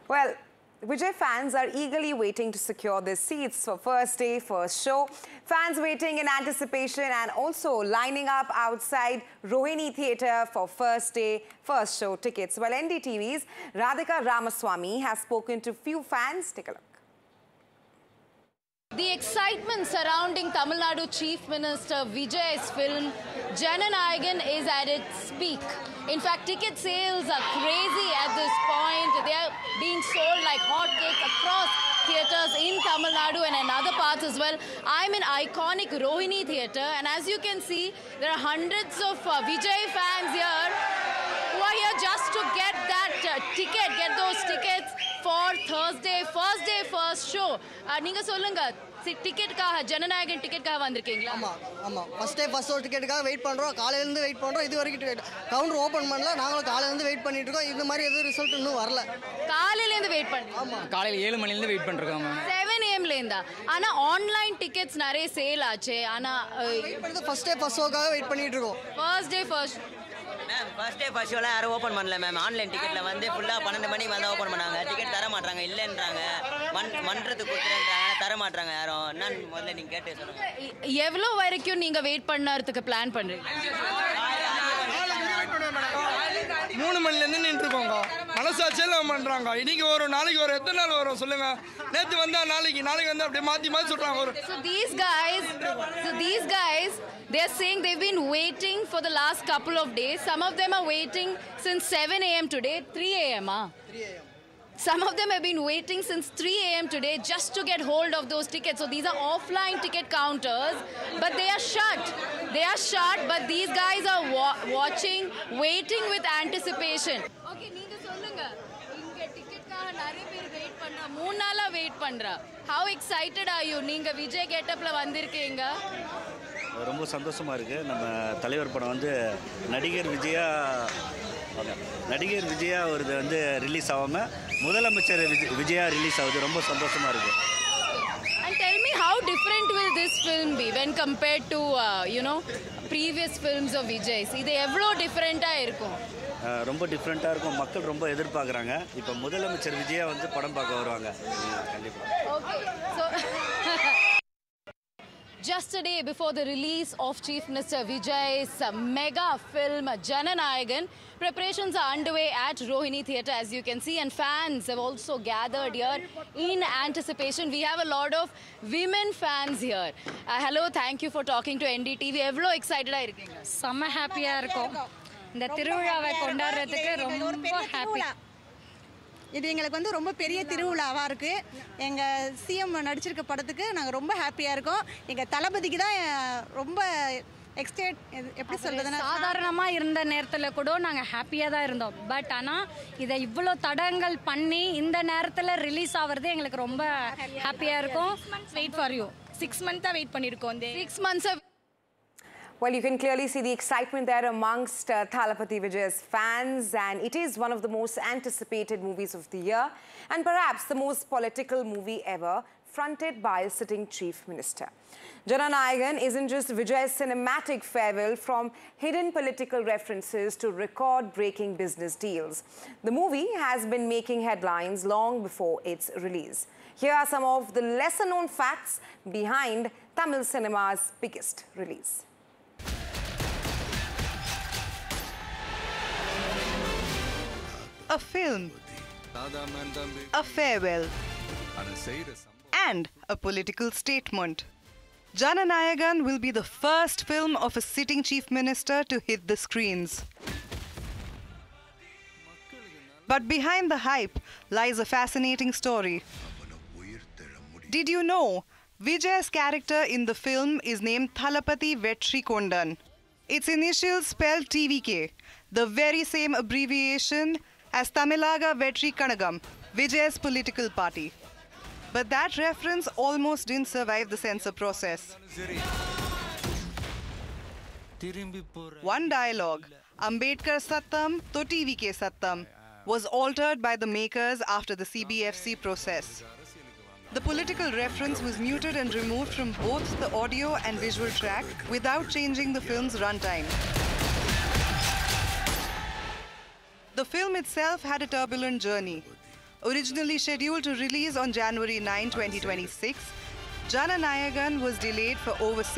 Well, Vijay fans are eagerly waiting to secure their seats for first day, first show. Fans waiting in anticipation and also lining up outside Rohini Theatre for first day, first show tickets. Well, NDTV's Radhika Ramaswamy has spoken to few fans. Take a look. The excitement surrounding Tamil Nadu Chief Minister Vijay's film Jananayagan is at its peak. In fact, ticket sales are crazy at this point. They are being sold like hotcakes across theatres in Tamil Nadu and in other parts as well. I'm in iconic Rohini Theatre, and as you can see, there are hundreds of Vijay fans here who are here just to get that get those tickets for Thursday, first show. நீங்க சொல்லுங்க டிக்கெட்டுக்காக ஜனநாயகன் டிக்கெட்டுக்காக வந்திருக்கீங்களா? ஆமா first day first show டிக்கெட்டுக்காக wait பண்றோம். காலையில இருந்து wait பண்றோம். இது வரைக்கும் கவுண்டர் ஓபன் பண்ணல. நாங்களும் காலையில இருந்து வெயிட் பண்ணிட்டு இருக்கோம். இந்த மாதிரி எதுவும் ரிசல்ட் இன்னும் வரல. காலையில இருந்து வெயிட் பண்றோம். ஆமா காலையில 7 மணில இருந்து வெயிட் பண்றோம். 7 am ல இருந்தா. ஆனா ஆன்லைன் டிக்கெட்ஸ் நிறைய சேல் ஆச்சு. ஆனா வெயிட் பண்ணது ஃபர்ஸ்ட் டே ஃபர்ஸ்ட் ஷோக்காக வெயிட் பண்ணிட்டு இருக்கோம். First day first ma'am first day first ஷோலாம் யாரும் ஓப்பன் பண்ணல மேம். ஆன்லைன் டிக்கெட்டில் வந்து ஃபுல்லாக 12 மணிக்கு வந்து ஓப்பன் பண்ணாங்க. டிக்கெட் தர மாட்டாங்க, இல்லைன்றாங்க. மன்றத்துக்கு கொடுத்துறேன்றாங்க, தர மாட்டாங்க யாரும். என்னன்னு முதல்ல நீங்கள் கேட்டு சொல்லுங்கள். எவ்வளோ வரைக்கும் நீங்கள் வெயிட் பண்ணறதுக்கு பிளான் பண்ணுறீங்க? 3 மணிலேருந்து நின்றுருக்கோங்க. மனசாட்சியெல்லாம் பண்ணுறாங்க. இன்னைக்கு வரும், நாளைக்கு வரும், எத்தனை நாள் வரும் சொல்லுங்க. நேற்று வந்தா நாளைக்கு வந்து அப்படியே மாற்றி சொல்கிறாங்க. So these guys, they're saying they've been waiting for the last couple of days. Some of them are waiting since 7 am today. 3 am, 3 am. Some of them have been waiting since 3 am today just to get hold of those tickets. So these are offline ticket counters, but they are shut. But these guys are watching, waiting with anticipation. Okay, நீங்க சொல்லுங்க. இங்க டிக்கெட்காக நிறைய பேர் wait பண்றா. 3 நாளா wait பண்றா. How excited are you? நீங்க விஜய் கெட்டப்ல வந்திருக்கீங்க. ரொம்ப சந்தோஷமா இருக்கு. நம்ம தலைவர் படம் வந்து நடிகர் விஜயா ஒரு வந்து ரிலீஸ் ஆகாம முதலமைச்சர் விஜயா ரிலீஸ் ஆகுது. ரொம்ப சந்தோஷமா இருக்கு. And tell me, how different will this film be when compared to previous films of Vijay's? இது எவ்வளோ டிஃபரெண்டா இருக்கும்? ரொம்ப டிஃப்ரெண்ட்டாக இருக்கும். மக்கள் ரொம்ப எதிர்பார்க்குறாங்க. இப்போ முதலமைச்சர் விஜயா வந்து படம் பார்க்க வருவாங்க கண்டிப்பாக. Okay, so just a day before the release of Chief Minister Vijay's mega film Jananayagan, preparations are underway at Rohini Theatre, as you can see, and fans have also gathered here in anticipation. We have a lot of women fans here. Hello, thank you for talking to NDTV. எவ்வளோ எக்ஸைட்டடாக இருக்கீங்க? செம்ம ஹாப்பியாக இருக்கும். இந்த திருவிழாவை கொண்டாடுறதுக்கு ரொம்ப happy. இது எங்களுக்கு வந்து ரொம்ப பெரிய திருவிழாவாக இருக்குது. எங்கள் சிஎம் நடிச்சிருக்க படத்துக்கு நாங்கள் ரொம்ப ஹாப்பியாக இருக்கோம். எங்கள் தளபதிக்கு தான் ரொம்ப எப்படி சொல்கிறதுன்னா, சாதாரணமாக இருந்த நேரத்தில் கூட நாங்கள் ஹாப்பியாக தான் இருந்தோம். பட் ஆனால் இதை இவ்வளோ தடங்கள் பண்ணி இந்த நேரத்தில் ரிலீஸ் ஆகிறது எங்களுக்கு ரொம்ப ஹாப்பியாக இருக்கும். Wait for you 6 months wait பண்ணியிருக்கோம். 6 months. Well, you can clearly see the excitement there amongst Thalapathy Vijay's fans, and it is one of the most anticipated movies of the year, and perhaps the most political movie ever, fronted by a sitting Chief Minister. Jananayagan isn't just Vijay's cinematic farewell from hidden political references to record-breaking business deals. The movie has been making headlines long before its release. Here are some of the lesser-known facts behind Tamil cinema's biggest release. A film, a farewell, and a political statement. Jananayagan will be the first film of a sitting chief minister to hit the screens. But behind the hype lies a fascinating story. Did you know Vijay's character in the film is named Thalapathy Vetrikondan? Its initials spell TVK, the very same abbreviation as Tamilaga Vetri Kanagam, Vijay's political party. But that reference almost didn't survive the censor process. One dialogue, Ambedkar Sattam to TVK Sattam, was altered by the makers after the CBFC process. The political reference was muted and removed from both the audio and visual track without changing the film's runtime. The film itself had a turbulent journey. Originally scheduled to release on January 9, 2026, Jananayagan was delayed for over